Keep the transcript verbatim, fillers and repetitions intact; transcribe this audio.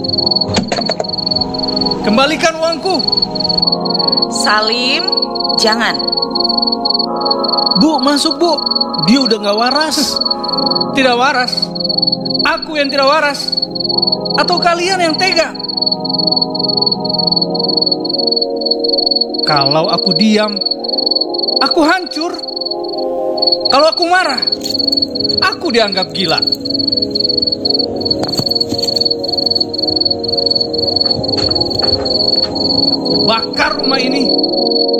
Kembalikan uangku. Salim, jangan. Bu, masuk bu. Dia udah gak waras. Tidak waras. Aku yang tidak waras. Atau kalian yang tega? Kalau aku diam, aku hancur. Kalau aku marah, aku dianggap gila. Aku bakar rumah ini.